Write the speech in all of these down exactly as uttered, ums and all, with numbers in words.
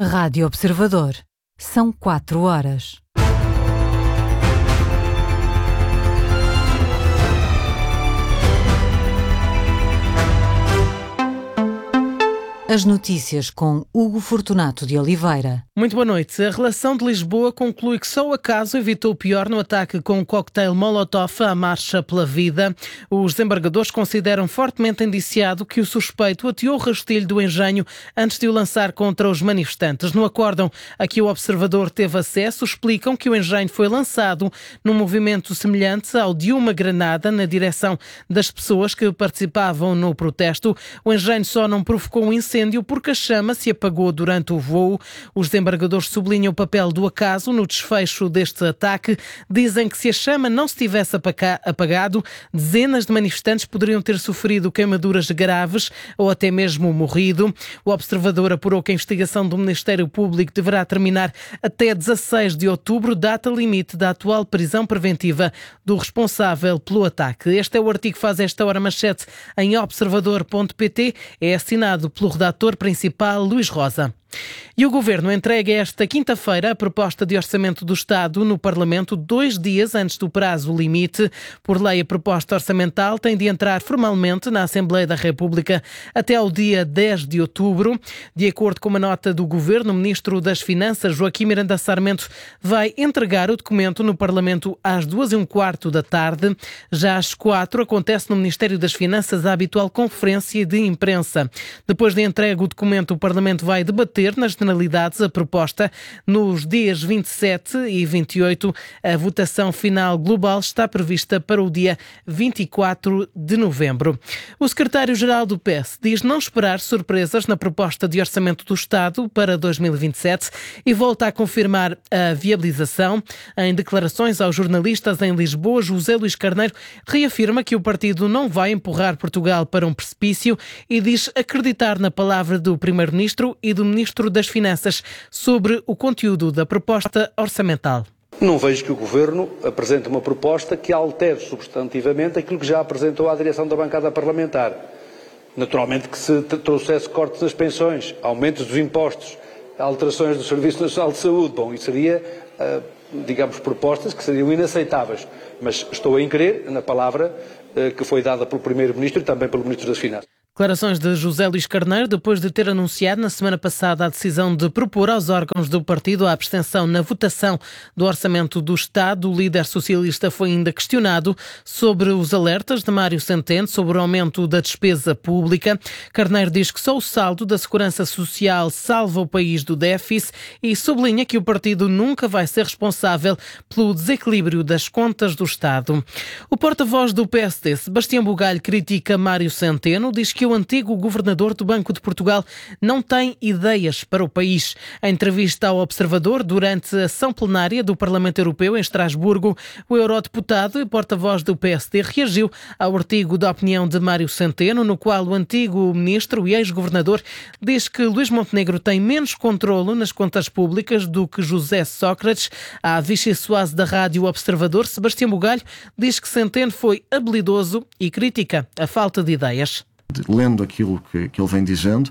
Rádio Observador. São quatro horas. As notícias com Hugo Fortunato de Oliveira. Muito boa noite. A relação de Lisboa conclui que só o acaso evitou o pior no ataque com o cocktail Molotov à Marcha pela Vida. Os desembargadores consideram fortemente indiciado que o suspeito ateou o rastilho do engenho antes de o lançar contra os manifestantes. No acórdão a que o Observador teve acesso, explicam que o engenho foi lançado num movimento semelhante ao de uma granada na direção das pessoas que participavam no protesto. O engenho só não provocou um incêndio porque a chama se apagou durante o voo. Os desembargadores sublinham o papel do acaso no desfecho deste ataque. Dizem que se a chama não se tivesse apagado, dezenas de manifestantes poderiam ter sofrido queimaduras graves ou até mesmo morrido. O Observador apurou que a investigação do Ministério Público deverá terminar até dezasseis de outubro, data limite da atual prisão preventiva do responsável pelo ataque. Este é o artigo que faz esta hora manchete em observador ponto pt. É assinado pelo redator principal Luís Rosa. E o Governo entrega esta quinta-feira a proposta de orçamento do Estado no Parlamento, dois dias antes do prazo limite. Por lei, a proposta orçamental tem de entrar formalmente na Assembleia da República até ao dia dez de outubro. De acordo com uma nota do Governo, o Ministro das Finanças, Joaquim Miranda Sarmento, vai entregar o documento no Parlamento às duas e um quarto da tarde. Já às quatro acontece no Ministério das Finanças a habitual conferência de imprensa. Depois de entregue o documento, o Parlamento vai debater nas generalidades a proposta. Nos dias vinte e sete e vinte e oito, a votação final global está prevista para o dia vinte e quatro de novembro. O secretário-geral do P S diz não esperar surpresas na proposta de orçamento do Estado para dois mil e vinte e sete e volta a confirmar a viabilização. Em declarações aos jornalistas em Lisboa, José Luís Carneiro reafirma que o partido não vai empurrar Portugal para um precipício e diz acreditar na palavra do Primeiro-Ministro e do Ministro das Finanças sobre o conteúdo da proposta orçamental. Não vejo que o Governo apresente uma proposta que altere substantivamente aquilo que já apresentou à direção da bancada parlamentar. Naturalmente que se trouxesse cortes nas pensões, aumentos dos impostos, alterações do Serviço Nacional de Saúde, bom, isso seria, digamos, propostas que seriam inaceitáveis. Mas estou a crer na palavra que foi dada pelo Primeiro-Ministro e também pelo Ministro das Finanças. Declarações de José Luís Carneiro depois de ter anunciado na semana passada a decisão de propor aos órgãos do partido a abstenção na votação do Orçamento do Estado. O líder socialista foi ainda questionado sobre os alertas de Mário Centeno sobre o aumento da despesa pública. Carneiro diz que só o saldo da Segurança Social salva o país do déficit e sublinha que o partido nunca vai ser responsável pelo desequilíbrio das contas do Estado. O porta-voz do P S D, Sebastião Bugalho, critica Mário Centeno, diz que o antigo governador do Banco de Portugal não tem ideias para o país. Em entrevista ao Observador, durante a sessão plenária do Parlamento Europeu em Estrasburgo, o eurodeputado e porta-voz do P S D reagiu ao artigo da opinião de Mário Centeno, no qual o antigo ministro e ex-governador diz que Luís Montenegro tem menos controlo nas contas públicas do que José Sócrates. À Vichy Soase da Rádio Observador, Sebastião Bugalho diz que Centeno foi habilidoso e critica a falta de ideias. Lendo aquilo que, que ele vem dizendo,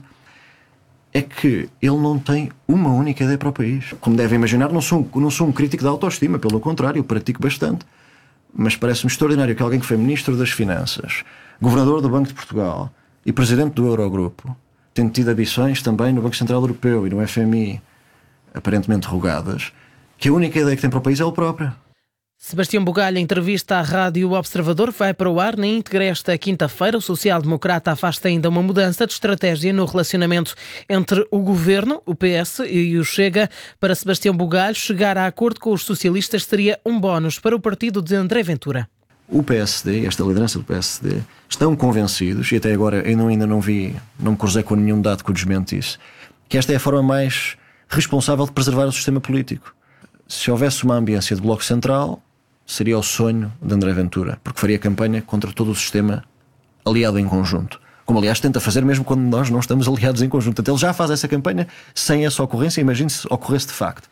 é que ele não tem uma única ideia para o país. Como devem imaginar, não sou, não sou um crítico da autoestima, pelo contrário, eu pratico bastante. Mas parece-me extraordinário que alguém que foi Ministro das Finanças, Governador do Banco de Portugal e Presidente do Eurogrupo, tendo tido ambições também no Banco Central Europeu e no F M I, aparentemente rogadas, que a única ideia que tem para o país é ele próprio. Sebastião Bugalho, em entrevista à Rádio Observador, vai para o ar na íntegra esta quinta-feira. O social-democrata afasta ainda uma mudança de estratégia no relacionamento entre o Governo, o P S e o Chega. Para Sebastião Bugalho, chegar a acordo com os socialistas seria um bónus para o partido de André Ventura. O P S D, esta liderança do P S D, estão convencidos, e até agora eu ainda não vi, não me cruzei com nenhum dado que o desmentisse, que esta é a forma mais responsável de preservar o sistema político. Se houvesse uma ambiência de Bloco Central, seria o sonho de André Ventura, porque faria campanha contra todo o sistema aliado em conjunto. Como, aliás, tenta fazer mesmo quando nós não estamos aliados em conjunto. Ele já faz essa campanha sem essa ocorrência, imagine se ocorresse de facto.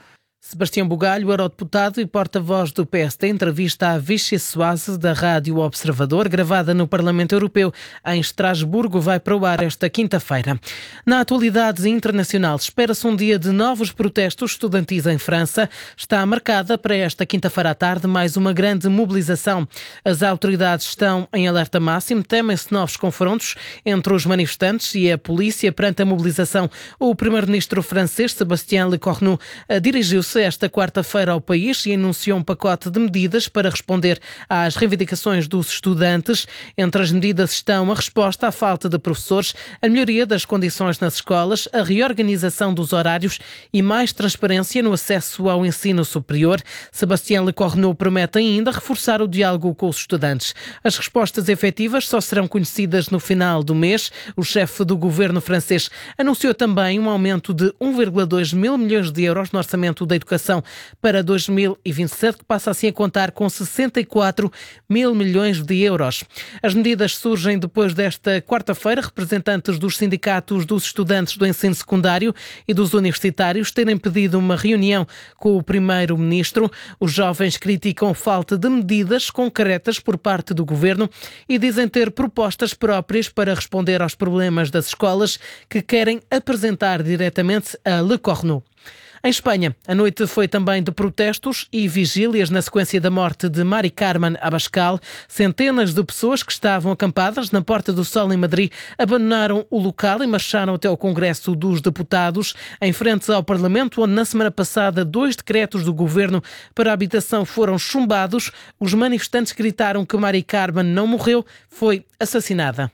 Sebastião Bugalho, eurodeputado e porta-voz do P S D, entrevista a Vichy Soase, da Rádio Observador, gravada no Parlamento Europeu em Estrasburgo, vai para o ar esta quinta-feira. Na atualidade internacional, espera-se um dia de novos protestos estudantis em França. Está marcada para esta quinta-feira à tarde mais uma grande mobilização. As autoridades estão em alerta máximo, temem-se novos confrontos entre os manifestantes e a polícia perante a mobilização. O primeiro-ministro francês, Sébastien Lecornu, dirigiu-se esta quarta-feira ao país e anunciou um pacote de medidas para responder às reivindicações dos estudantes. Entre as medidas estão a resposta à falta de professores, a melhoria das condições nas escolas, a reorganização dos horários e mais transparência no acesso ao ensino superior. Sébastien Lecornu promete ainda reforçar o diálogo com os estudantes. As respostas efetivas só serão conhecidas no final do mês. O chefe do governo francês anunciou também um aumento de um vírgula dois mil milhões de euros no orçamento da educação para dois mil e vinte e sete, que passa assim a contar com sessenta e quatro mil milhões de euros. As medidas surgem depois desta quarta-feira, representantes dos sindicatos dos estudantes do ensino secundário e dos universitários terem pedido uma reunião com o primeiro-ministro. Os jovens criticam a falta de medidas concretas por parte do governo e dizem ter propostas próprias para responder aos problemas das escolas que querem apresentar diretamente a Lecornu. Em Espanha, a noite foi também de protestos e vigílias na sequência da morte de Mari Carmen Abascal. Centenas de pessoas que estavam acampadas na Porta do Sol em Madrid abandonaram o local e marcharam até ao Congresso dos Deputados, em frente ao Parlamento, onde na semana passada dois decretos do governo para a habitação foram chumbados. Os manifestantes gritaram que Mari Carmen não morreu, foi assassinada.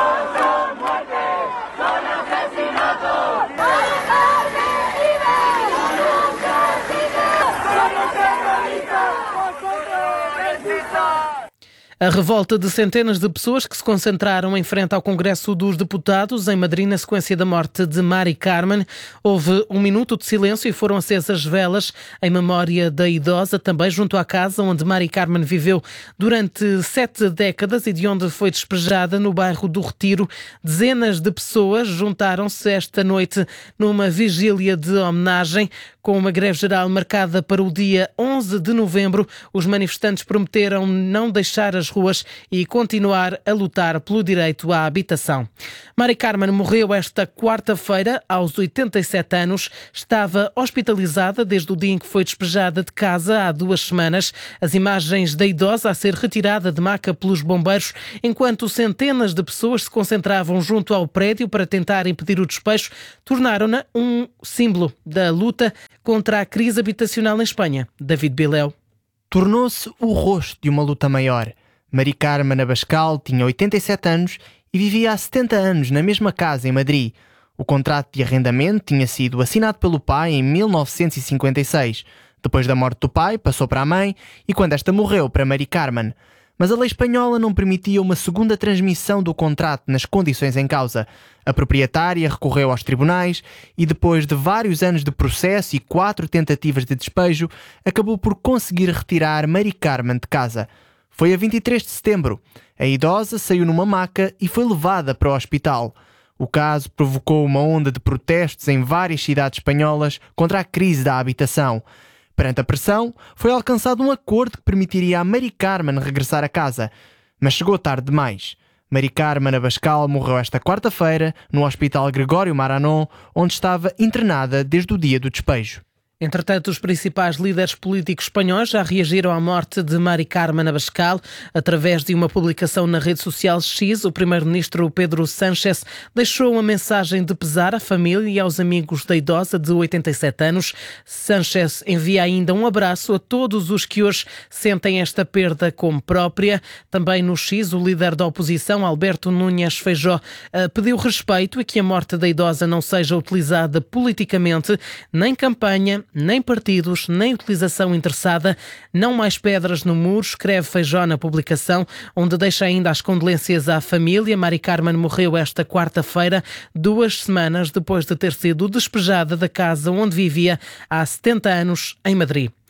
A revolta de centenas de pessoas que se concentraram em frente ao Congresso dos Deputados em Madrid na sequência da morte de Mari Carmen. Houve um minuto de silêncio e foram acesas velas em memória da idosa, também junto à casa onde Mari Carmen viveu durante sete décadas e de onde foi despejada, no bairro do Retiro. Dezenas de pessoas juntaram-se esta noite numa vigília de homenagem. Com uma greve geral marcada para o dia onze de novembro, os manifestantes prometeram não deixar as ruas e continuar a lutar pelo direito à habitação. Mari Carmen morreu esta quarta-feira aos oitenta e sete anos. Estava hospitalizada desde o dia em que foi despejada de casa há duas semanas. As imagens da idosa a ser retirada de maca pelos bombeiros, enquanto centenas de pessoas se concentravam junto ao prédio para tentar impedir o despejo, tornaram-na um símbolo da luta contra a crise habitacional em Espanha. David Bileu. Tornou-se o rosto de uma luta maior. Mari Carmen Abascal tinha oitenta e sete anos e vivia há setenta anos na mesma casa em Madrid. O contrato de arrendamento tinha sido assinado pelo pai em mil novecentos e cinquenta e seis. Depois da morte do pai, passou para a mãe e, quando esta morreu, para Mari Carmen. Mas a lei espanhola não permitia uma segunda transmissão do contrato nas condições em causa. A proprietária recorreu aos tribunais e, depois de vários anos de processo e quatro tentativas de despejo, acabou por conseguir retirar Mari Carmen de casa. Foi a vinte e três de setembro. A idosa saiu numa maca e foi levada para o hospital. O caso provocou uma onda de protestos em várias cidades espanholas contra a crise da habitação. Perante a pressão, foi alcançado um acordo que permitiria a Mari Carmen regressar a casa. Mas chegou tarde demais. Mari Carmen Abascal morreu esta quarta-feira no Hospital Gregório Maranon, onde estava internada desde o dia do despejo. Entretanto, os principais líderes políticos espanhóis já reagiram à morte de Mari Carmen Abascal. Através de uma publicação na rede social X, o primeiro-ministro Pedro Sánchez deixou uma mensagem de pesar à família e aos amigos da idosa de oitenta e sete anos. Sánchez envia ainda um abraço a todos os que hoje sentem esta perda como própria. Também no X, o líder da oposição, Alberto Núñez Feijóo, pediu respeito e que a morte da idosa não seja utilizada politicamente, nem campanha, nem partidos, nem utilização interessada. Não mais pedras no muro, escreve Feijóo na publicação, onde deixa ainda as condolências à família. Mari Carmen morreu esta quarta-feira, duas semanas depois de ter sido despejada da casa onde vivia há setenta anos, em Madrid. No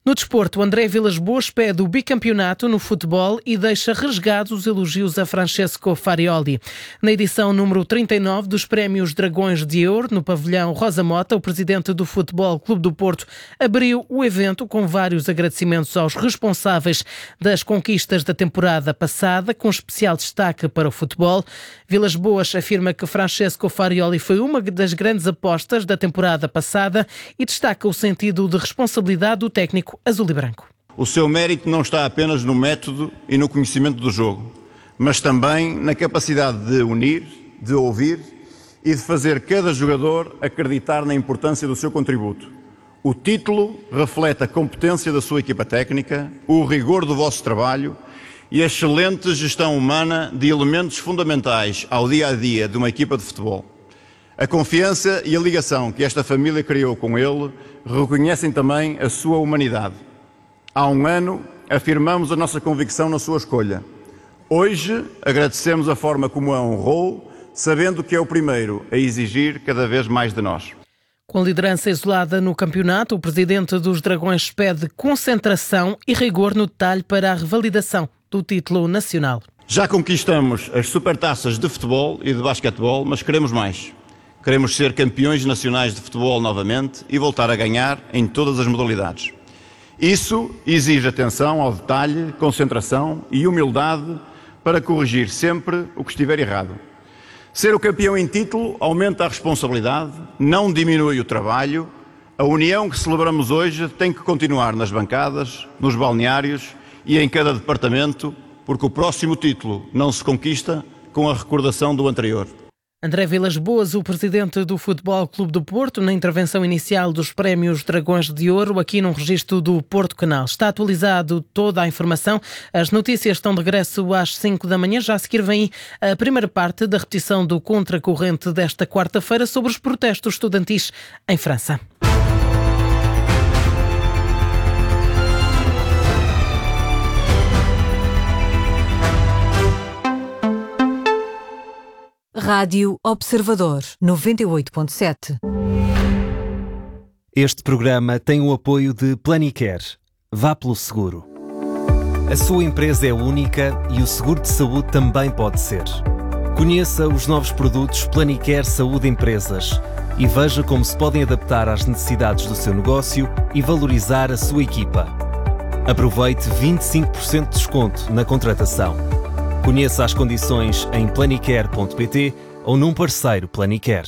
No desporto, André Vilas-Boas pede o bicampeonato no futebol e deixa rasgados os elogios a Francesco Farioli. Na edição número trinta e nove dos Prémios Dragões de Ouro, no pavilhão Rosa Mota, o presidente do Futebol Clube do Porto abriu o evento com vários agradecimentos aos responsáveis das conquistas da temporada passada, com especial destaque para o futebol. Vilas-Boas afirma que Francesco Farioli foi uma das grandes apostas da temporada passada e destaca o sentido de responsabilidade do técnico azul e branco. O seu mérito não está apenas no método e no conhecimento do jogo, mas também na capacidade de unir, de ouvir e de fazer cada jogador acreditar na importância do seu contributo. O título reflete a competência da sua equipa técnica, o rigor do vosso trabalho e a excelente gestão humana de elementos fundamentais ao dia-a-dia de uma equipa de futebol. A confiança e a ligação que esta família criou com ele reconhecem também a sua humanidade. Há um ano afirmamos a nossa convicção na sua escolha. Hoje agradecemos a forma como a honrou, sabendo que é o primeiro a exigir cada vez mais de nós. Com liderança isolada no campeonato, o presidente dos Dragões pede concentração e rigor no detalhe para a revalidação do título nacional. Já conquistamos as supertaças de futebol e de basquetebol, mas queremos mais. Queremos ser campeões nacionais de futebol novamente e voltar a ganhar em todas as modalidades. Isso exige atenção ao detalhe, concentração e humildade para corrigir sempre o que estiver errado. Ser o campeão em título aumenta a responsabilidade, não diminui o trabalho. A união que celebramos hoje tem que continuar nas bancadas, nos balneários e em cada departamento, porque o próximo título não se conquista com a recordação do anterior. André Vilas-Boas, o presidente do Futebol Clube do Porto, na intervenção inicial dos Prémios Dragões de Ouro, aqui num registro do Porto Canal. Está atualizado toda a informação. As notícias estão de regresso às cinco da manhã. Já a seguir vem a primeira parte da repetição do Contracorrente desta quarta-feira sobre os protestos estudantis em França. Rádio Observador, noventa e oito ponto sete. Este programa tem o apoio de Planicare. Vá pelo seguro. A sua empresa é única e o seguro de saúde também pode ser. Conheça os novos produtos Planicare Saúde Empresas e veja como se podem adaptar às necessidades do seu negócio e valorizar a sua equipa. Aproveite vinte e cinco por cento de desconto na contratação. Conheça as condições em planicare ponto pt ou num parceiro Planicare.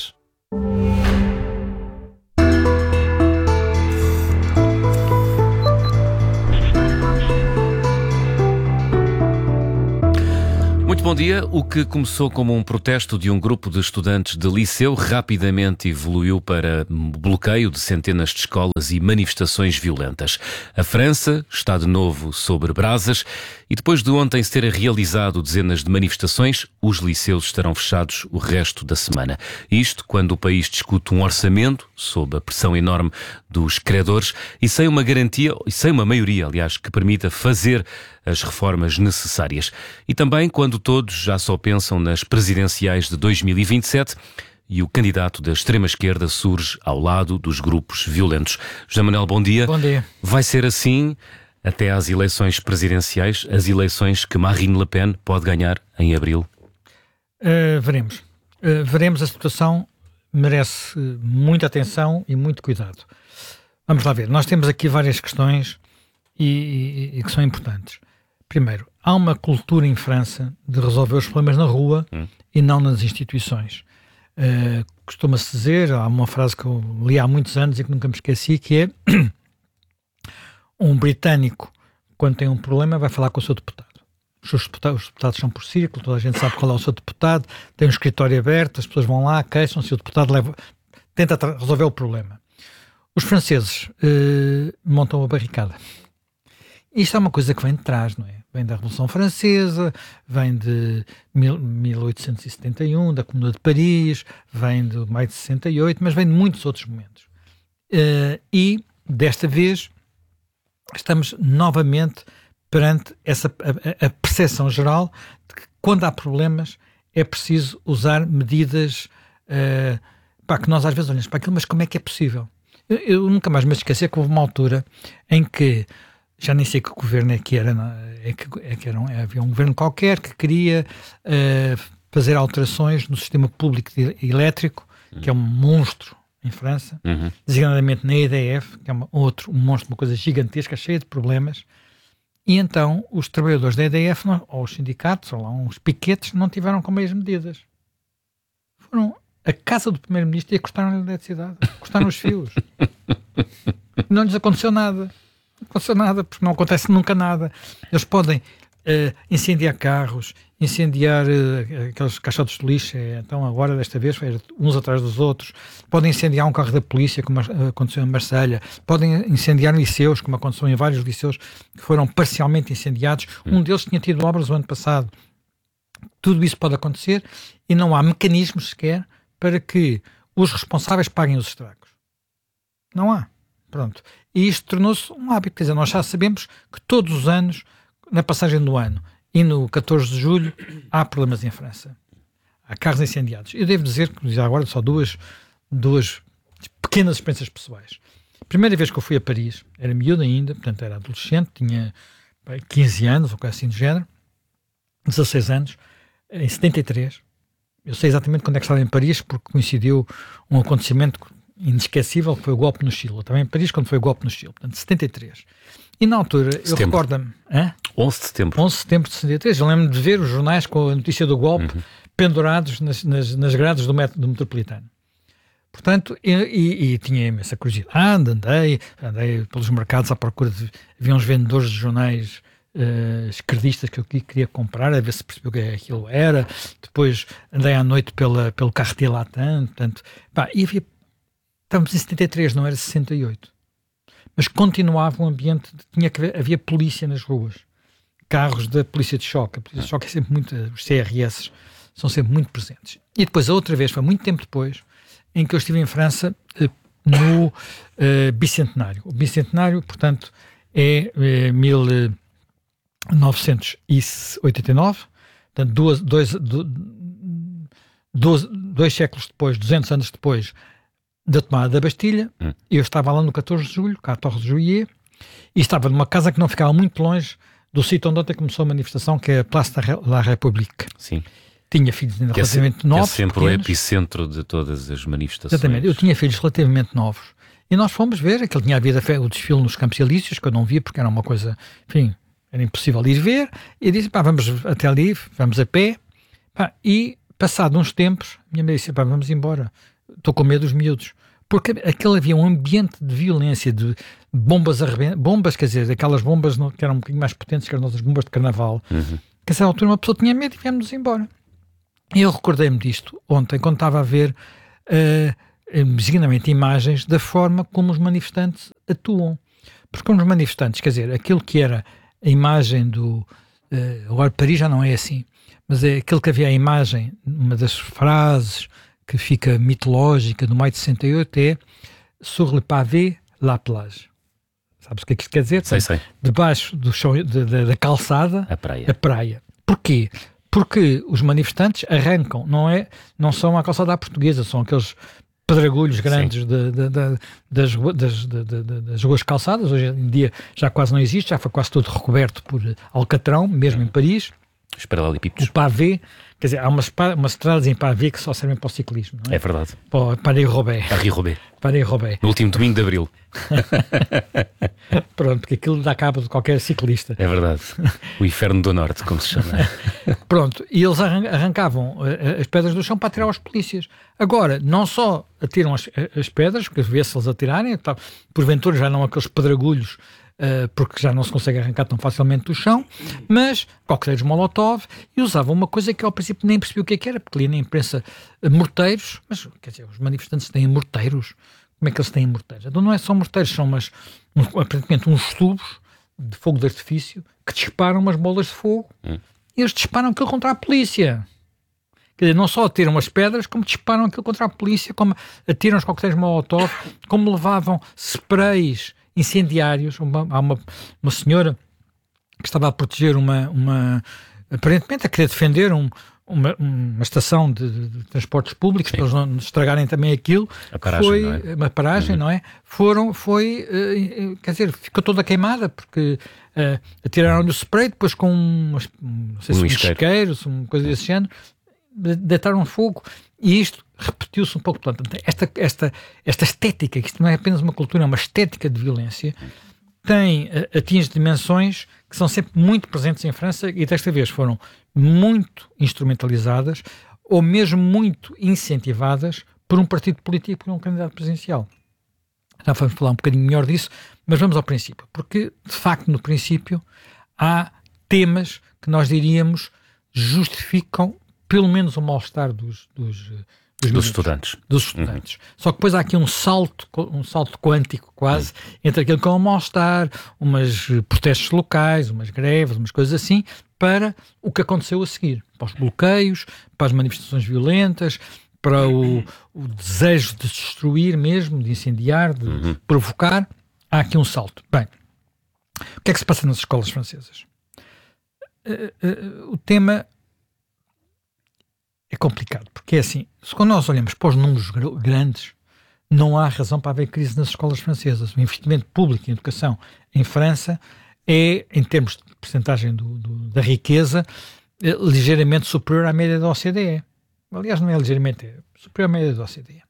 Muito bom dia. O que começou como um protesto de um grupo de estudantes de liceu rapidamente evoluiu para bloqueio de centenas de escolas e manifestações violentas. A França está de novo sobre brasas e depois de ontem se terem realizado dezenas de manifestações, os liceus estarão fechados o resto da semana. Isto quando o país discute um orçamento sob a pressão enorme dos credores e sem uma garantia, e sem uma maioria, aliás, que permita fazer as reformas necessárias. E também quando todos já só pensam nas presidenciais de dois mil e vinte e sete e o candidato da extrema-esquerda surge ao lado dos grupos violentos. José Manuel, bom dia. Bom dia. Vai ser assim até às eleições presidenciais, as eleições que Marine Le Pen pode ganhar em abril? Uh, veremos. Uh, veremos. A situação merece muita atenção e muito cuidado. Vamos lá ver. Nós temos aqui várias questões e, e, e que são importantes. Primeiro, há uma cultura em França de resolver os problemas na rua hum. e não nas instituições. Uh, costuma-se dizer, há uma frase que eu li há muitos anos e que nunca me esqueci, que é um britânico, quando tem um problema, vai falar com o seu deputado. Os, seus deputados, os deputados são por círculo, toda a gente sabe qual é o seu deputado, tem um escritório aberto, as pessoas vão lá, queixam-se, o deputado leva, tenta resolver o problema. Os franceses uh, montam a barricada. Isto é uma coisa que vem de trás, não é? Vem da Revolução Francesa, vem de mil oitocentos e setenta e um, da Comuna de Paris, vem de maio de sessenta e oito, mas vem de muitos outros momentos. Uh, e, desta vez, estamos novamente perante essa, a, a percepção geral de que, quando há problemas, é preciso usar medidas uh, pá, que nós às vezes olhamos para aquilo, mas como é que é possível? Eu, eu nunca mais me esqueci que houve uma altura em que, já nem sei que governo é que era, é que, é que era um, havia um governo qualquer que queria uh, fazer alterações no sistema público de, elétrico, uhum. que é um monstro em França, uhum. designadamente na E D F, que é uma, outro, um monstro, uma coisa gigantesca, cheia de problemas. E então os trabalhadores da E D F, não, ou os sindicatos, ou lá uns piquetes, não tiveram com meias medidas. Foram à casa do primeiro-ministro e cortaram a eletricidade, cortaram os fios. Não lhes aconteceu nada. Não aconteceu nada, porque não acontece nunca nada. Eles podem uh, incendiar carros, incendiar uh, aqueles caixotes de lixo, então agora desta vez foi uns atrás dos outros, podem incendiar um carro da polícia, como aconteceu em Marselha, podem incendiar liceus, como aconteceu em vários liceus que foram parcialmente incendiados. Um deles tinha tido obras o ano passado. Tudo isso pode acontecer e não há mecanismos sequer para que os responsáveis paguem os estragos. Não há. Pronto. E isto tornou-se um hábito. Quer dizer, nós já sabemos que todos os anos, na passagem do ano e no catorze de julho, há problemas em França. Há carros incendiados. Eu devo dizer que já agora só duas, duas pequenas experiências pessoais. A primeira vez que eu fui a Paris, era miúdo ainda, portanto era adolescente, tinha quinze anos, ou coisa assim do género, dezasseis anos, em setenta e três. Eu sei exatamente quando é que estava em Paris, porque coincidiu um acontecimento inesquecível, que foi o golpe no Chile. Eu estava em Paris quando foi o golpe no Chile, portanto, setenta e três. E na altura, setembro. Eu recordo-me... Hã? onze de setembro. onze de setembro de setenta e três. Eu lembro de ver os jornais com a notícia do golpe uhum. pendurados nas, nas, nas grades do, met, do metropolitano. Portanto, e, e, e tinha imensa curiosidade, andei, andei pelos mercados à procura de... Havia uns vendedores de jornais uh, esquerdistas que eu queria comprar, a ver se percebeu o que aquilo era. Depois andei à noite pela, pelo Cartier Latin, portanto... Pá, e havia... Estávamos em setenta e três, não era sessenta e oito. Mas continuava um ambiente, de, tinha que haver, havia polícia nas ruas, carros da polícia de choque. A polícia de choque é sempre muito, os C R S são sempre muito presentes. E depois a outra vez, foi muito tempo depois, em que eu estive em França no uh, Bicentenário. O Bicentenário, portanto, é uh, mil novecentos e oitenta e nove, portanto, duas, dois, do, dois, dois séculos depois, duzentos anos depois da tomada da Bastilha. Hum. Eu estava lá no catorze de julho, quatorze de juillet, e estava numa casa que não ficava muito longe do sítio onde ontem começou a manifestação, que é a Place da La République. Sim. Tinha filhos ainda que relativamente é, novos. Que é sempre pequenos. O epicentro de todas as manifestações. Exatamente. Eu tinha filhos relativamente novos. E nós fomos ver, aquele tinha havido o desfile nos Campos Elíseos, que eu não via porque era uma coisa, enfim, era impossível ir ver. E disse, pá, vamos até ali, vamos a pé. Pá, e, passado uns tempos, minha mãe disse, pá, vamos embora. Estou com medo dos miúdos. Porque aquele havia um ambiente de violência, de bombas, arreben- bombas, quer dizer, aquelas bombas no, que eram um bocadinho mais potentes que as nossas bombas de carnaval. Uhum. Que a essa altura uma pessoa tinha medo e viemos embora. E eu recordei-me disto ontem, quando estava a ver, uh, designadamente, imagens da forma como os manifestantes atuam. Porque como os manifestantes, quer dizer, aquilo que era a imagem do... Uh, agora Paris já não é assim, mas é aquilo que havia a imagem, uma das frases que fica mitológica no maio de sessenta e oito é sur le pavé, la plage. Sabes o que é que isto quer dizer? Sei, sei. Debaixo do chão, de, de, da calçada, a praia. a praia. Porquê? Porque os manifestantes arrancam, não, é, não são a calçada à portuguesa, são aqueles pedregulhos grandes de, de, de, das, das, de, de, das ruas calçadas. Hoje em dia já quase não existe, já foi quase todo recoberto por alcatrão, mesmo em Paris. Os paralelepípedos. O pavé, quer dizer, há umas, umas estradas em pavé que só servem para o ciclismo, não é? É verdade. Para, para ir Roubaix. Para ir Roubaix. Para ir Roubaix. No último domingo de abril. Pronto, porque aquilo dá cabo de qualquer ciclista. É verdade. O inferno do norte, como se chama. Pronto, e eles arrancavam as pedras do chão para atirar aos polícias. Agora, não só atiram as, as pedras, porque vê se eles atirarem, tá, porventura já não aqueles pedragulhos, Uh, porque já não se consegue arrancar tão facilmente do chão, mas coquetéis Molotov, e usavam uma coisa que eu ao princípio nem percebi o que é que era, porque li na imprensa uh, morteiros, mas quer dizer, os manifestantes têm morteiros, como é que eles têm morteiros? Então não é só morteiros, são umas, um, aparentemente uns tubos de fogo de artifício que disparam umas bolas de fogo, hum. e eles disparam aquilo contra a polícia. Quer dizer, não só atiram as pedras, como disparam aquilo contra a polícia, como atiram os coquetéis Molotov, como levavam sprays incendiários. Uma, há uma, uma senhora que estava a proteger uma, uma aparentemente a querer defender um, uma, uma estação de, de, de transportes públicos, Sim. para eles não estragarem também aquilo. A paragem, foi não é? Uma paragem, uhum. não é? Foram, foi, uh, quer dizer, ficou toda queimada, porque uh, atiraram-lhe o spray, depois com umas, não sei se um isqueiros, uma coisa desse género, deitaram fogo, e isto repetiu-se um pouco. Portanto, esta, esta, esta estética, que isto não é apenas uma cultura, é uma estética de violência, tem, atinge dimensões que são sempre muito presentes em França e desta vez foram muito instrumentalizadas ou mesmo muito incentivadas por um partido político, por um candidato presidencial. Já vamos falar um bocadinho melhor disso, mas vamos ao princípio, porque de facto no princípio há temas que nós diríamos justificam pelo menos o mal-estar dos, dos Dos, dos estudantes. Dos estudantes. Uhum. Só que depois há aqui um salto, um salto quântico quase, uhum. entre aquilo que é o mal-estar, umas protestos locais, umas greves, umas coisas assim, para o que aconteceu a seguir. Para os bloqueios, para as manifestações violentas, para o, o desejo de destruir mesmo, de incendiar, de uhum. provocar. Há aqui um salto. Bem, o que é que se passa nas escolas francesas? Uh, uh, o tema é complicado, porque é assim, se quando nós olhamos para os números grandes, não há razão para haver crise nas escolas francesas. O investimento público em educação em França é, em termos de percentagem do, do, da riqueza, é, ligeiramente superior à média da O C D E. Aliás, não é ligeiramente, é superior à média da O C D E.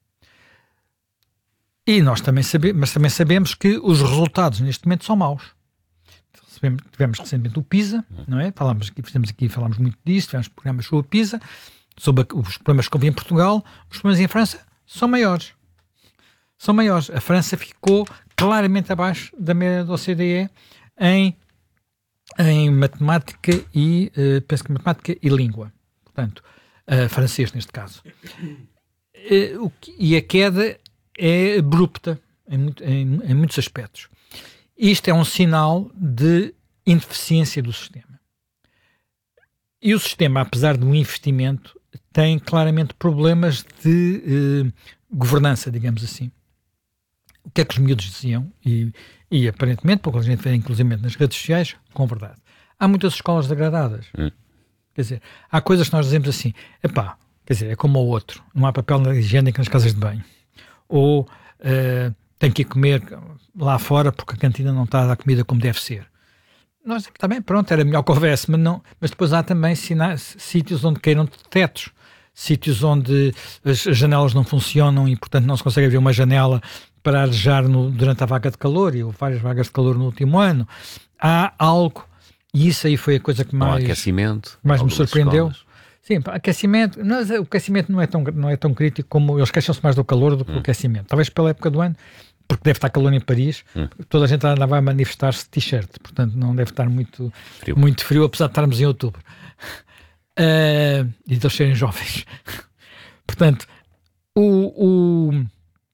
E nós também sabemos, mas também sabemos que os resultados neste momento são maus. Tivemos recentemente o PISA, não é? Falámos aqui, fizemos aqui, falámos muito disso, tivemos programas sobre o PISA, sobre os problemas que houve em Portugal. Os problemas em França são maiores. São maiores. A França ficou claramente abaixo da média da O C D E em, em matemática e, uh, penso que matemática e língua. Portanto, uh, francês neste caso. Uh, o que, e a queda é abrupta em, muito, em, em muitos aspectos. Isto é um sinal de ineficiência do sistema. E o sistema, apesar de um investimento, tem claramente problemas de eh, governança, digamos assim. O que é que os miúdos diziam? E, e aparentemente, porque a gente vê inclusive nas redes sociais, com verdade. Há muitas escolas degradadas. Hum. Quer dizer, há coisas que nós dizemos assim, epá, quer dizer, é como o outro, não há papel higiênico nas casas de banho. Ou uh, tem que ir comer lá fora porque a cantina não está a dar comida como deve ser. Nós também, pronto, era melhor que houvesse, mas, não, mas depois há também sina- sítios onde queiram tetos, sítios onde as janelas não funcionam e, portanto, não se consegue abrir uma janela para arejar no, durante a vaga de calor, e houve várias vagas de calor no último ano. Há algo, e isso aí foi a coisa que mais, aquecimento, mais me surpreendeu. Escolas. Sim, aquecimento, não, o aquecimento não é, tão, não é tão crítico como eles queixam-se mais do calor do que do hum. aquecimento. Talvez pela época do ano, porque deve estar calor em Paris, hum. toda a gente andava a manifestar-se de t-shirt, portanto não deve estar muito frio, muito frio apesar de estarmos em outubro. Uh, e de eles serem jovens. Portanto, o, o,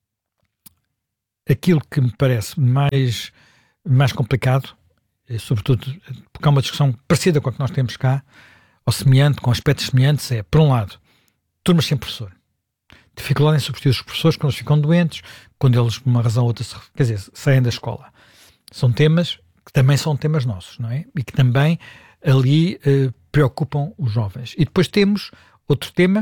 aquilo que me parece mais, mais complicado, sobretudo porque há uma discussão parecida com a que nós temos cá, ou semelhante, com aspectos semelhantes, é, por um lado, turmas sem professor. Dificuldade em substituir os professores quando eles ficam doentes, quando eles, por uma razão ou outra, se, quer dizer, saem da escola. São temas que também são temas nossos, não é? E que também ali eh, preocupam os jovens. E depois temos outro tema,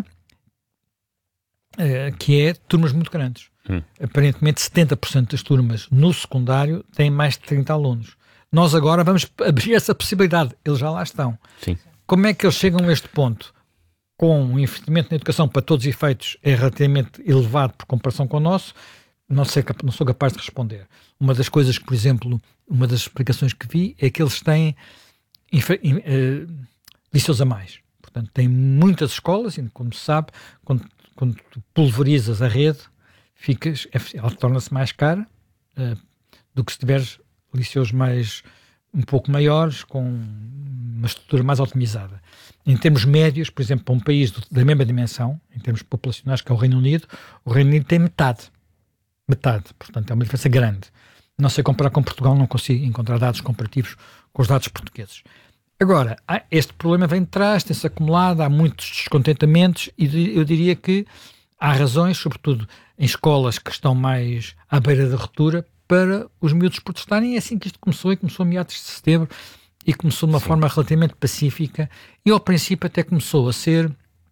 eh, que é turmas muito grandes. Hum. Aparentemente setenta por cento das turmas no secundário têm mais de trinta alunos. Nós agora vamos abrir essa possibilidade. Eles já lá estão. Sim. Como é que eles chegam a este ponto? Com um investimento na educação, para todos os efeitos, é relativamente elevado por comparação com o nosso, não, sei, não sou capaz de responder. Uma das coisas que, por exemplo, uma das explicações que vi é que eles têm uh, liceus a mais. Portanto, têm muitas escolas, e como se sabe, quando, quando tu pulverizas a rede, ficas, ela torna-se mais cara uh, do que se tiveres liceus mais, um pouco maiores, com uma estrutura mais otimizada. Em termos médios, por exemplo, para um país do, da mesma dimensão, em termos populacionais, que é o Reino Unido, o Reino Unido tem metade. Metade. Portanto, é uma diferença grande. Não sei comparar com Portugal, não consigo encontrar dados comparativos com os dados portugueses. Agora, este problema vem de trás, tem-se acumulado, há muitos descontentamentos e eu diria que há razões, sobretudo em escolas que estão mais à beira da ruptura, para os miúdos protestarem. E é assim que isto começou, e começou a meados de setembro, e começou de uma Sim. forma relativamente pacífica, e ao princípio até começou a ser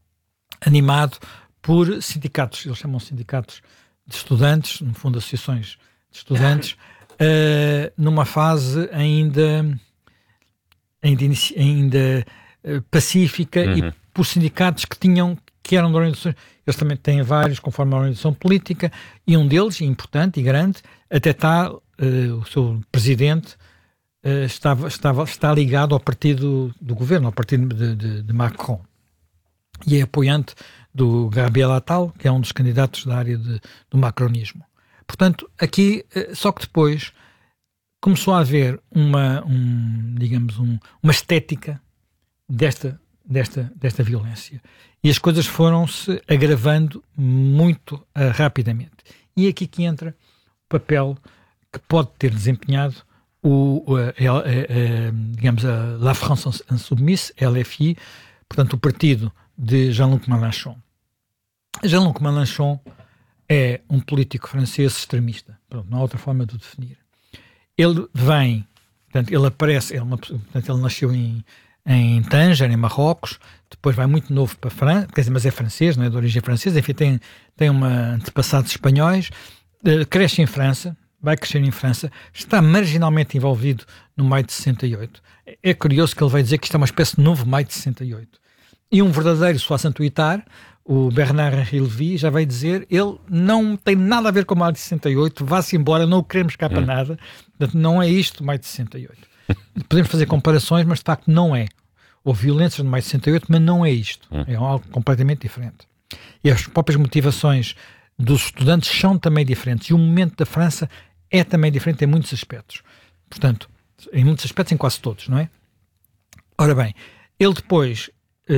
animado por sindicatos, eles chamam sindicatos de estudantes, no fundo associações de estudantes, uh, numa fase ainda, ainda, ainda uh, pacífica, uhum. e por sindicatos que tinham, que eram de organizações, eles também têm vários conforme a organização política, e um deles, importante e grande, até está, uh, o seu presidente uh, estava, estava, está ligado ao partido do governo, ao partido de, de, de Macron, e é apoiante do Gabriel Attal, que é um dos candidatos da área de, do macronismo. Portanto, aqui, só que depois começou a haver uma, um, digamos, um, uma estética desta, desta, desta violência. E as coisas foram-se agravando muito uh, rapidamente. E é aqui que entra o papel que pode ter desempenhado o, uh, uh, uh, uh, digamos, a La France Insoumise, L F I, portanto, o partido de Jean-Luc Mélenchon. Jean-Luc Mélenchon é um político francês extremista. Pronto, não há outra forma de o definir. Ele vem, portanto, ele aparece, ele, uma, portanto, ele nasceu em, em Tanger, em Marrocos, depois vai muito novo para a França, quer dizer, mas é francês, não é de origem francesa, enfim, tem, tem uma antepassados espanhóis, uh, cresce em França, vai crescer em França, está marginalmente envolvido no maio de sessenta e oito. É curioso que ele vai dizer que isto é uma espécie de novo maio de sessenta e oito. E um verdadeiro soixante-oitard, o Bernard Henri Lévy, já vai dizer, ele não tem nada a ver com o maio de sessenta e oito, vá-se embora, não o queremos cá para hum. nada. Portanto, não é isto o maio de sessenta e oito. Podemos fazer comparações, mas de facto não é. Houve violências no maio de sessenta e oito, mas não é isto. Hum. É algo completamente diferente. E as próprias motivações dos estudantes são também diferentes. E o momento da França é também diferente em muitos aspectos. Portanto, em muitos aspectos, em quase todos, não é? Ora bem, ele depois,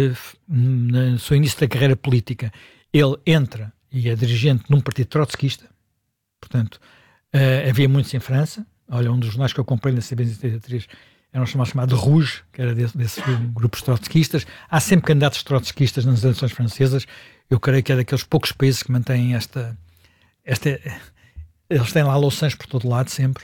no seu início da carreira política, ele entra e é dirigente num partido trotskista. Portanto, uh, havia muitos em França. Olha, um dos jornais que eu comprei na C B setenta e três era um chamado, chamado Rouge, que era desse, desse grupos trotskistas. Há sempre candidatos trotskistas nas eleições francesas. Eu creio que é daqueles poucos países que mantêm esta... esta eles têm lá louçãs por todo lado, sempre.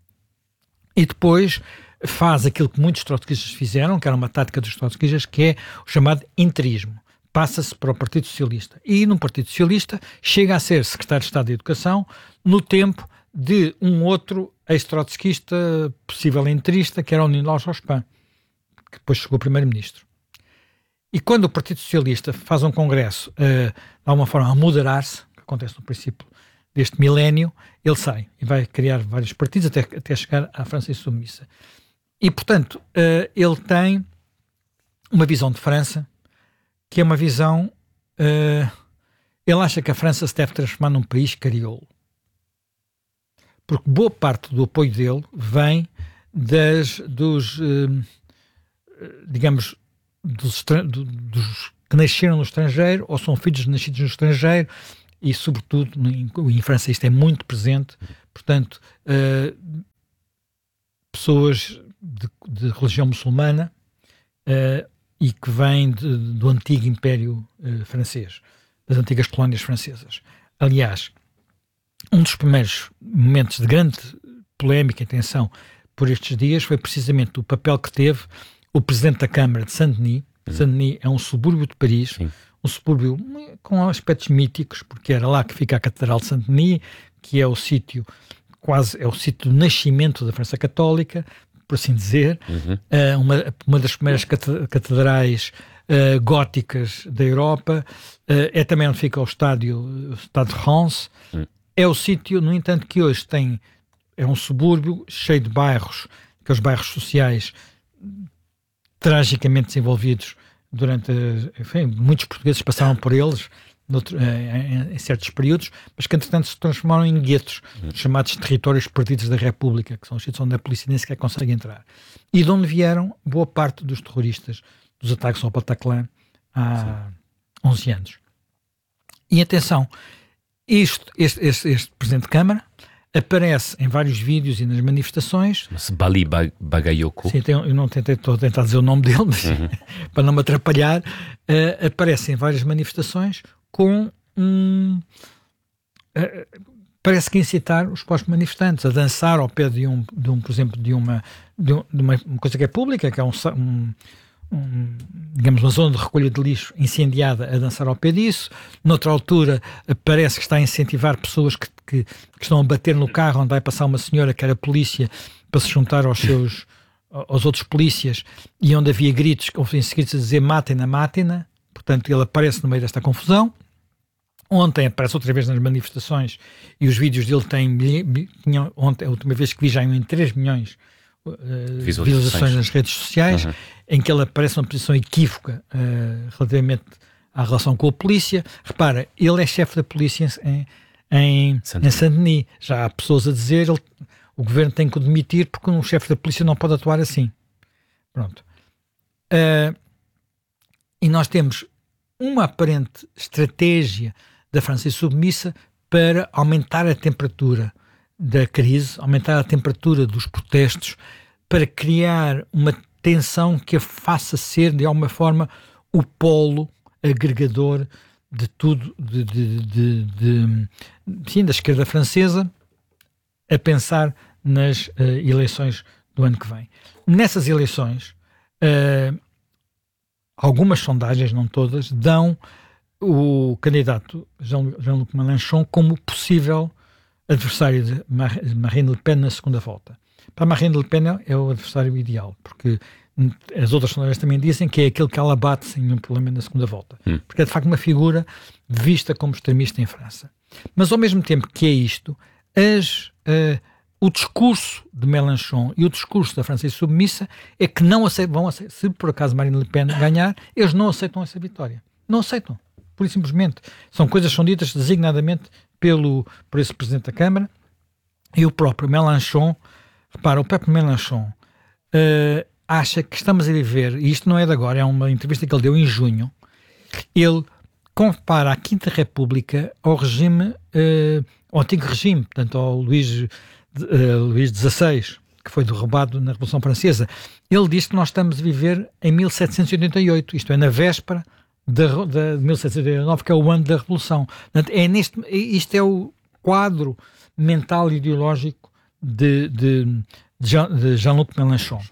E depois faz aquilo que muitos trotskistas fizeram, que era uma tática dos trotskistas, que é o chamado interismo. Passa-se para o Partido Socialista. E no Partido Socialista chega a ser secretário de Estado de Educação no tempo de um outro ex-trotskista, possível interista, que era o Nino Jospin, que depois chegou primeiro-ministro. E quando o Partido Socialista faz um congresso, uh, de alguma forma, a moderar-se, que acontece no princípio deste milénio, ele sai e vai criar vários partidos até, até chegar à França Insubmissa. E, portanto, uh, ele tem uma visão de França que é uma visão... Uh, ele acha que a França se deve transformar num país crioulo. Porque boa parte do apoio dele vem das, dos, uh, digamos, dos, do, dos que nasceram no estrangeiro ou são filhos nascidos no estrangeiro e, sobretudo, em, em França isto é muito presente. Portanto, uh, pessoas... De, de religião muçulmana uh, e que vem de, do antigo Império uh, francês, das antigas colónias francesas. Aliás, um dos primeiros momentos de grande polémica e tensão por estes dias foi precisamente o papel que teve o presidente da Câmara de Saint-Denis. Uhum. Saint-Denis é um subúrbio de Paris, Sim. um subúrbio com aspectos míticos, porque era lá que fica a Catedral de Saint-Denis, que é o sítio, quase é o sítio do nascimento da França Católica, por assim dizer, uhum. uh, uma, uma das primeiras catedrais uh, góticas da Europa, uh, é também onde fica o estádio o Stade de France, uhum. É o sítio, no entanto, que hoje tem, é um subúrbio cheio de bairros, aqueles bairros sociais tragicamente desenvolvidos durante, enfim, muitos portugueses passaram por eles, Noutro, em, em certos períodos, mas que entretanto se transformaram em guetos, uhum. chamados territórios perdidos da República, que são os sítios onde a polícia nem sequer consegue entrar. E de onde vieram boa parte dos terroristas dos ataques ao Bataclan há Sim. onze anos. E atenção, isto, este, este, este Presidente de Câmara aparece em vários vídeos e nas manifestações. Chama-se Bali Bagayoko. Sim, tem, eu não tentei, estou a tentar dizer o nome dele, mas uhum. para não me atrapalhar, uh, aparece em várias manifestações com um... Uh, parece que incitar os próprios manifestantes a dançar ao pé de um, de um por exemplo, de uma, de, um, de uma coisa que é pública, que é um, um, um, digamos, uma zona de recolha de lixo incendiada a dançar ao pé disso. Noutra altura, parece que está a incentivar pessoas que, que, que estão a bater no carro onde vai passar uma senhora que era polícia para se juntar aos seus aos outros polícias, e onde havia gritos, ouvem-se gritos a dizer matem-na, matem-na. Portanto, ele aparece no meio desta confusão. Ontem aparece outra vez nas manifestações e os vídeos dele têm, tinham, ontem, a última vez que vi, já em três milhões uh, de visualizações nas redes sociais, uhum. em que ele aparece numa posição equívoca uh, relativamente à relação com a polícia. Repara, ele é chefe da polícia em, em, em Saint-Denis. Já há pessoas a dizer ele, o governo tem que o demitir porque um chefe da polícia não pode atuar assim. Pronto. Uh, e nós temos uma aparente estratégia da França submissa para aumentar a temperatura da crise, aumentar a temperatura dos protestos, para criar uma tensão que a faça ser, de alguma forma, o polo agregador de tudo, de, de, de, de, de, sim, da esquerda francesa, a pensar nas uh, eleições do ano que vem. Nessas eleições, uh, algumas sondagens, não todas, dão o candidato Jean-Luc Mélenchon como possível adversário de Marine Le Pen na segunda volta. Para Marine Le Pen é o adversário ideal, porque as outras sondagens também dizem que é aquele que ela bate sem nenhum problema na segunda volta. Hum. Porque é de facto uma figura vista como extremista em França. Mas ao mesmo tempo que é isto, as, uh, o discurso de Mélenchon e o discurso da França submissa é que não aceitam, vão aceitar, se por acaso Marine Le Pen ganhar, eles não aceitam essa vitória. Não aceitam. Pura e simplesmente. São coisas que são ditas designadamente pelo, por esse Presidente da Câmara e o próprio Mélenchon. Repara, o próprio Mélenchon uh, acha que estamos a viver, e isto não é de agora, é uma entrevista que ele deu em junho, ele compara a Quinta República ao regime, uh, ao antigo regime, portanto ao Luís, uh, Luís dezasseis, que foi derrubado na Revolução Francesa. Ele diz que nós estamos a viver em mil setecentos e oitenta e oito, isto é, na véspera de mil setecentos e oitenta e nove, que é o ano da Revolução. Portanto, é neste, isto é o quadro mental e ideológico de, de, de, Jean, de Jean-Luc Mélenchon.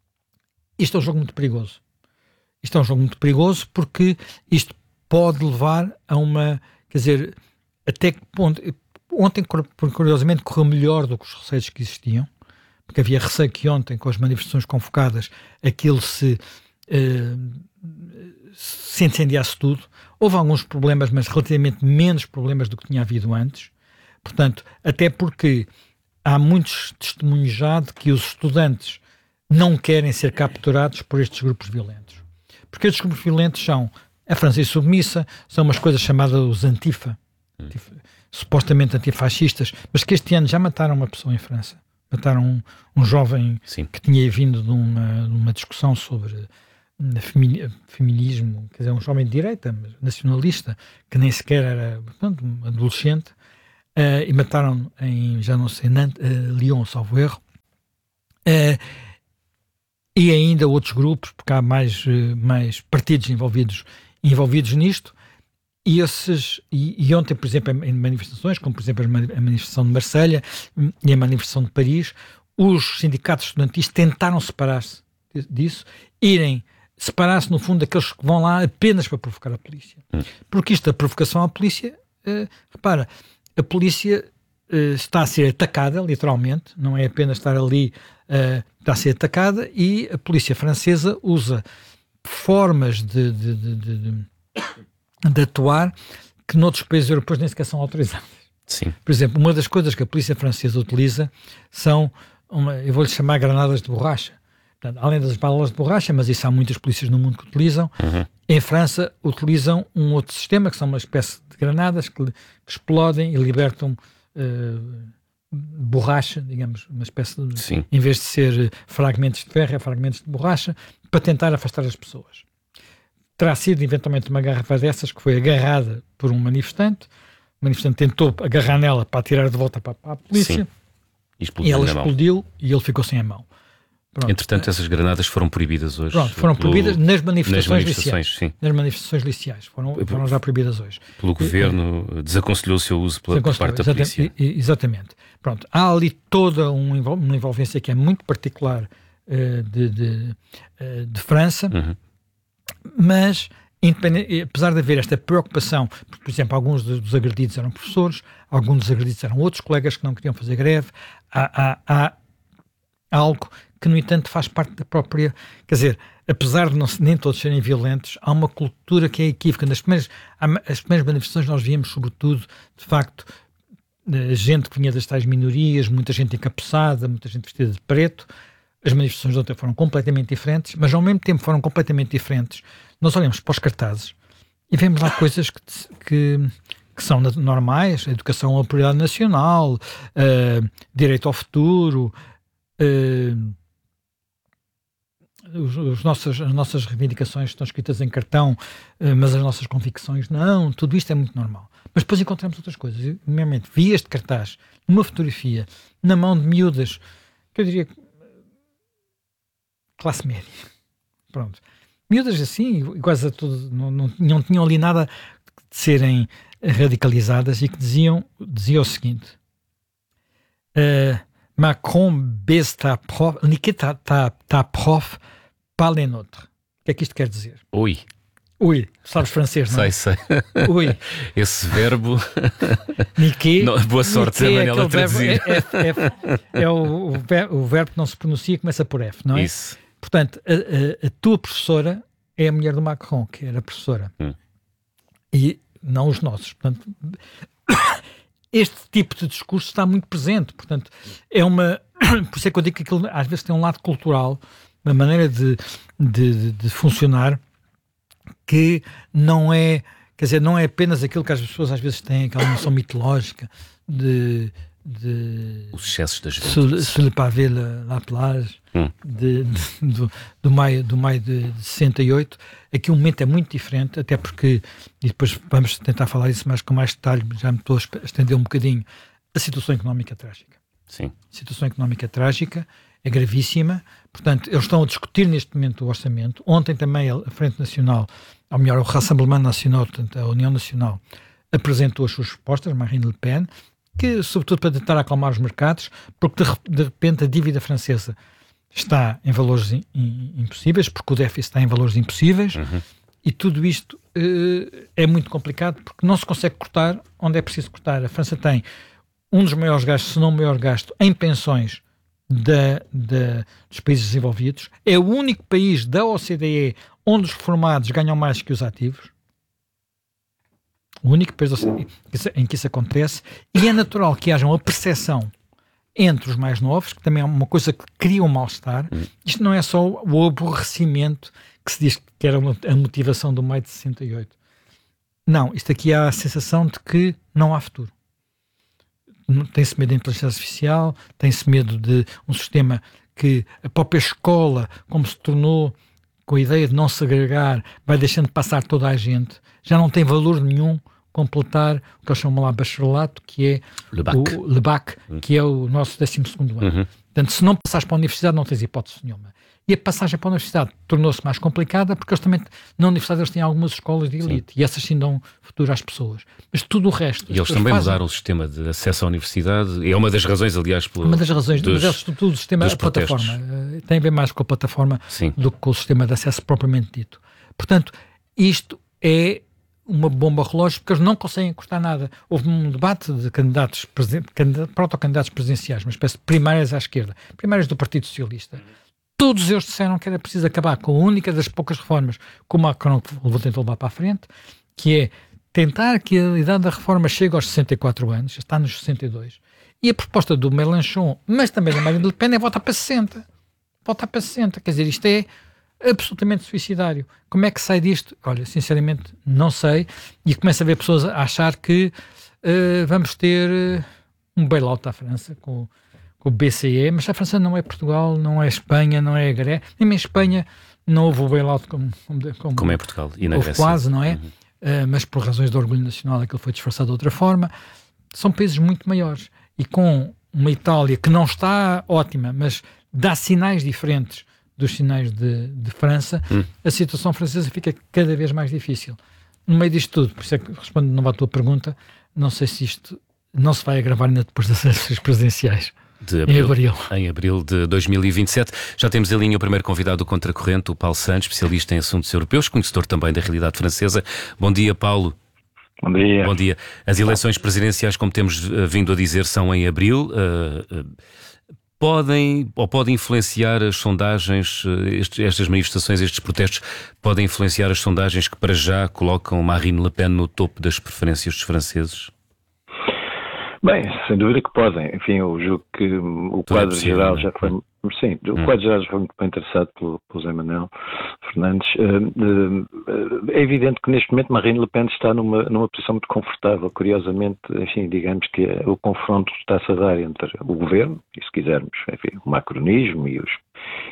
Isto é um jogo muito perigoso. Isto é um jogo muito perigoso porque isto pode levar a uma, quer dizer, até que ponto, ontem curiosamente correu melhor do que os receios que existiam, porque havia receio que ontem, com as manifestações convocadas, aquilo se uh, se incendiasse tudo. Houve alguns problemas, mas relativamente menos problemas do que tinha havido antes. Portanto, até porque há muitos testemunhos já de que os estudantes não querem ser capturados por estes grupos violentos. Porque estes grupos violentos são a França submissa, são umas coisas chamadas os antifa, hum. supostamente antifascistas, mas que este ano já mataram uma pessoa em França. Mataram um, um jovem Sim. que tinha vindo de uma, de uma discussão sobre feminismo, quer dizer, um jovem de direita, nacionalista, que nem sequer era, portanto, um adolescente, uh, e mataram em, já não sei, Nantes, uh, Lyon, salvo erro, uh, e ainda outros grupos, porque há mais, uh, mais partidos envolvidos, envolvidos nisto, e, esses, e, e ontem, por exemplo, em manifestações, como por exemplo a manifestação de Marselha e a manifestação de Paris, os sindicatos estudantis tentaram separar-se disso, irem separar-se, no fundo, daqueles que vão lá apenas para provocar a polícia. Hum. Porque isto, a provocação à polícia, uh, repara, a polícia uh, está a ser atacada, literalmente, não é apenas estar ali, uh, está a ser atacada, e a polícia francesa usa formas de, de, de, de, de atuar que noutros países europeus nem sequer são autorizadas. Sim. Por exemplo, uma das coisas que a polícia francesa utiliza são, uma, eu vou-lhe chamar granadas de borracha. Portanto, além das balas de borracha, mas isso há muitas polícias no mundo que utilizam, uhum. em França utilizam um outro sistema, que são uma espécie de granadas que, que explodem e libertam uh, borracha, digamos, uma espécie de, Sim. em vez de ser fragmentos de ferro, é fragmentos de borracha, para tentar afastar as pessoas. Terá sido eventualmente uma garrafa dessas que foi agarrada por um manifestante, o manifestante tentou agarrar nela para tirar de volta para, para a polícia, e, e ela explodiu e ele ficou sem a mão. Pronto. Entretanto, essas granadas foram proibidas hoje. Pronto, foram pelo, proibidas nas manifestações, nas manifestações liciais. Sim. Nas manifestações liciais. Foram, foram já proibidas hoje. Pelo governo, e, desaconselhou o seu uso pela, por parte da polícia. Exatamente. Pronto, há ali toda uma envolvência que é muito particular uh, de, de, uh, de França, uhum. mas, apesar de haver esta preocupação, porque, por exemplo, alguns dos agredidos eram professores, alguns dos agredidos eram outros colegas que não queriam fazer greve, há, há, há algo que, no entanto, faz parte da própria... Quer dizer, apesar de não, nem todos serem violentos, há uma cultura que é equívoca. Nas primeiras, as primeiras manifestações nós víamos, sobretudo, de facto, gente que vinha das tais minorias, muita gente encapuçada, muita gente vestida de preto. As manifestações de ontem foram completamente diferentes, mas ao mesmo tempo foram completamente diferentes. Nós olhamos para os cartazes e vemos lá coisas que, que, que são normais: a educação à prioridade nacional, uh, direito ao futuro, uh, os, os nossos, as nossas reivindicações estão escritas em cartão, uh, mas as nossas convicções não. Tudo isto é muito normal. Mas depois encontramos outras coisas. Eu, mesmo, vi este cartaz numa fotografia na mão de miúdas que eu diria classe média. Pronto. Miúdas assim, quase a todos, não, não, não tinham ali nada de serem radicalizadas e que diziam, diziam o seguinte: uh, Macron baisse ta prof, nique ta, ta, ta prof, parle notre. O que é que isto quer dizer? Ui. Ui, sabes francês, não é? Sei, sei. Ui. Esse verbo... Nique. Não, boa sorte, Zé Manel, a traduzir. É, F, F, é o, o, verbo, o verbo que não se pronuncia, começa por F, não é? Isso. Portanto, a, a, a tua professora é a mulher do Macron, que era professora. Hum. E não os nossos. Portanto, este tipo de discurso está muito presente. Portanto, é uma... Por isso é que eu digo que aquilo às vezes tem um lado cultural, uma maneira de, de, de, de funcionar, que não é... Quer dizer, não é apenas aquilo que as pessoas às vezes têm, aquela noção mitológica de... de os excessos das juventudes. Se le pavé la, la plage, hum. de, de, do, do maio, do maio de, de sessenta e oito. Aqui o momento é muito diferente, até porque, e depois vamos tentar falar isso mais com mais detalhe, já me estou a estender um bocadinho, a situação económica é trágica. Sim. A situação económica é trágica, é gravíssima. Portanto, eles estão a discutir neste momento o orçamento. Ontem também a Frente Nacional, ou melhor, o Rassemblement Nacional, portanto, a União Nacional, apresentou as suas propostas, Marine Le Pen, que, sobretudo para tentar acalmar os mercados, porque de, de repente a dívida francesa está em valores in, in, impossíveis, porque o déficit está em valores impossíveis, uhum. E tudo isto uh, é muito complicado, porque não se consegue cortar onde é preciso cortar. A França tem um dos maiores gastos, se não o maior gasto, em pensões da, da, dos países desenvolvidos. É o único país da O C D E onde os reformados ganham mais que os ativos. O único país em que isso acontece, e é natural que haja uma percepção entre os mais novos, que também é uma coisa que cria um mal-estar. Isto não é só o aborrecimento que se diz que era a motivação do maio de sessenta e oito. Não, isto aqui há a sensação de que não há futuro. Tem-se medo da inteligência artificial, tem-se medo de um sistema que a própria escola, como se tornou com a ideia de não segregar, vai deixando de passar toda a gente. Já não tem valor nenhum completar o que eles chamam lá bacharelato, que é Le Bac, o Le Bac uhum. que é o nosso décimo segundo ano. Uhum. Portanto, se não passares para a universidade, não tens hipótese nenhuma. E a passagem para a universidade tornou-se mais complicada, porque eles também, na universidade, eles têm algumas escolas de elite, sim. E essas sim dão futuro às pessoas. Mas tudo o resto... E eles também fazem... mudaram o sistema de acesso à universidade, é uma das razões, aliás, pelo, uma das razões, dos, mas eles, tudo o sistema, a plataforma, tem a ver mais com a plataforma, sim. Do que com o sistema de acesso propriamente dito. Portanto, isto é uma bomba relógio, porque eles não conseguem encostar nada. Houve um debate de candidatos, protocandidatos presidenciais, uma espécie de primárias à esquerda, primárias do Partido Socialista. Todos eles disseram que era preciso acabar com a única das poucas reformas que o Macron tentou levar para a frente, que é tentar que a idade da reforma chegue aos sessenta e quatro anos, está nos sessenta e dois, e a proposta do Mélenchon, mas também da Marine Le Pen, é votar para sessenta. Votar para sessenta, quer dizer, isto é absolutamente suicidário. Como é que sai disto? Olha, sinceramente, não sei, e começa a ver pessoas a achar que uh, vamos ter uh, um bailout à França, com com o B C E, mas a França não é Portugal, não é Espanha, não é a Grécia, nem em Espanha não houve o bailout como, como, como, como é Portugal e na houve Grécia. Quase, não é? Uhum. Uh, mas por razões de orgulho nacional aquilo foi disfarçado de outra forma. São países muito maiores e com uma Itália que não está ótima, mas dá sinais diferentes dos sinais de, de França, uhum. A situação francesa fica cada vez mais difícil. No meio disto tudo, por isso é que respondendo à tua pergunta, não sei se isto não se vai agravar ainda depois das eleições presidenciais. de abril, em abril. Em abril de dois mil e vinte e sete. Já temos em linha o primeiro convidado do Contracorrente, o Paulo Santos, especialista em assuntos europeus, conhecedor também da realidade francesa. Bom dia, Paulo. Bom dia. Bom dia. As eleições presidenciais, como temos uh, vindo a dizer, são em abril. Uh, uh, podem ou podem influenciar as sondagens, uh, estes, estas manifestações, estes protestos, podem influenciar as sondagens que para já colocam Marine Le Pen no topo das preferências dos franceses? Bem, sem dúvida que podem. Enfim, eu julgo que o Tudo quadro é possível, geral não é? já foi... Sim, o Hum. quadro geral já foi muito bem interessado pelo, pelo Zé Manuel Fernandes. É evidente que neste momento Marine Le Pen está numa, numa posição muito confortável. Curiosamente, enfim, digamos que o confronto está-se a dar entre o governo, e se quisermos, enfim, o macronismo e os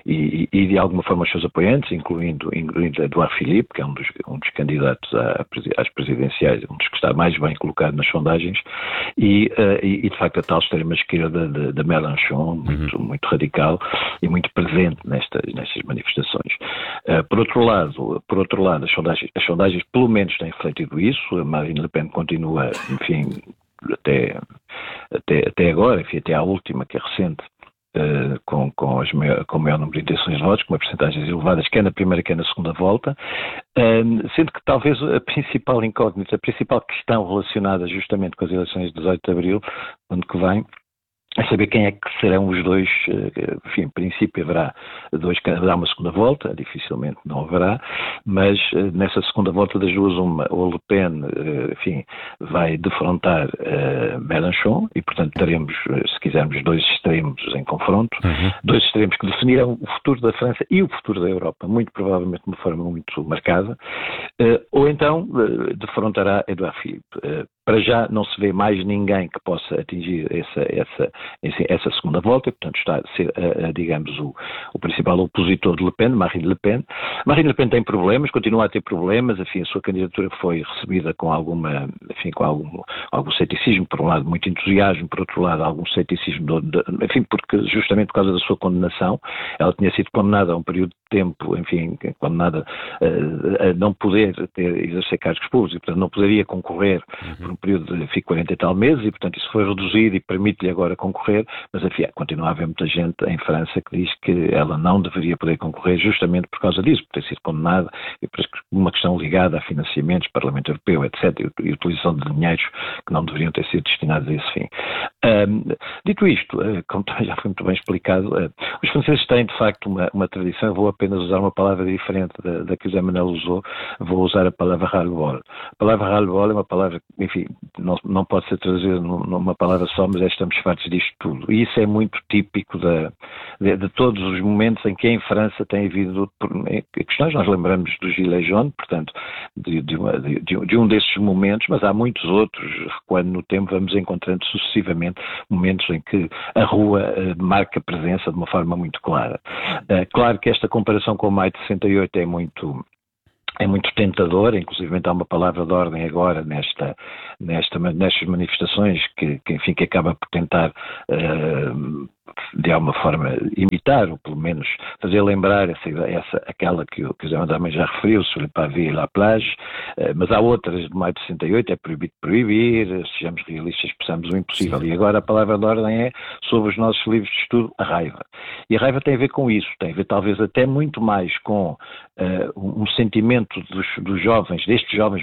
E, e de alguma forma os seus apoiantes, incluindo, incluindo Edouard Philippe, que é um dos, um dos candidatos à, às presidenciais, um dos que está mais bem colocado nas sondagens, e, uh, e, e de facto a tal extrema-esquerda de, de Mélenchon, muito, uhum. muito radical e muito presente nestas, nestas manifestações. Uh, por outro lado, por outro lado as, sondagens, as sondagens pelo menos têm refletido isso. A Marine Le Pen continua, enfim, até, até, até agora, enfim, até à última, que é recente, Uh, com, com, as maior, com o maior número de intenções de votos, com uma percentagens elevadas, quer na primeira, quer na segunda volta, uh, sendo que talvez a principal incógnita, a principal questão relacionada justamente com as eleições de dezoito de abril, ano que vem, é saber quem é que serão os dois. Enfim, em princípio haverá, dois, haverá uma segunda volta, dificilmente não haverá, mas nessa segunda volta das duas, uma, o Le Pen, enfim, vai defrontar uh, Mélenchon e, portanto, teremos, se quisermos, dois extremos em confronto, uhum. dois extremos que definirão o futuro da França e o futuro da Europa, muito provavelmente de uma forma muito marcada, uh, ou então uh, defrontará Edouard Philippe. Uh, Para já não se vê mais ninguém que possa atingir essa, essa, essa segunda volta, e, portanto está a ser, a, a, digamos, o, o principal opositor de Le Pen, Marine Le Pen. Marine Le Pen tem problemas, continua a ter problemas, enfim, a sua candidatura foi recebida com alguma, enfim, com algum, algum ceticismo, por um lado muito entusiasmo, por outro lado algum ceticismo, de, de, enfim, porque justamente por causa da sua condenação, ela tinha sido condenada a um período de tempo, enfim, condenada a, a não poder ter, exercer cargos públicos, e portanto não poderia concorrer uhum. por um período de enfim, quarenta e tal meses, e portanto isso foi reduzido e permite-lhe agora concorrer, mas enfim, continua a haver muita gente em França que diz que ela não deveria poder concorrer justamente por causa disso, por ter sido condenada, e por uma questão ligada a financiamentos, Parlamento Europeu, etcétera, e utilização de dinheiros que não deveriam ter sido destinados a esse fim. Um, dito isto, como já foi muito bem explicado, uh, os franceses têm de facto uma, uma tradição, vou apenas usar uma palavra diferente da, da que o Zé Manuel usou, vou usar a palavra ras-le-bol. A palavra ras-le-bol é uma palavra, enfim, não, não pode ser traduzida numa palavra só, mas é estamos fartos disto tudo. E isso é muito típico da, de, de todos os momentos em que em França tem havido questões. Nós lembramos do Gilets jaunes, portanto, de, de, uma, de, de um desses momentos, mas há muitos outros, recuando no tempo, vamos encontrando sucessivamente momentos em que a rua uh, marca presença de uma forma muito clara. Uh, claro que esta comparação com o maio de sessenta e oito é muito... é muito tentadora, inclusive há uma palavra de ordem agora nesta, nesta, nestas manifestações que, que, enfim, que acaba por tentar uh, de alguma forma imitar, ou pelo menos fazer lembrar essa, essa, aquela que, que o Zé Manuel já referiu, sur le pavé et la plage, uh, mas há outras de maio de sessenta e oito, é proibido proibir, sejamos realistas, pensamos o impossível. Sim. E agora a palavra de ordem é sobre os nossos livros de estudo, a raiva. E a raiva tem a ver com isso, tem a ver talvez até muito mais com uh, um sentimento dos, dos jovens, destes jovens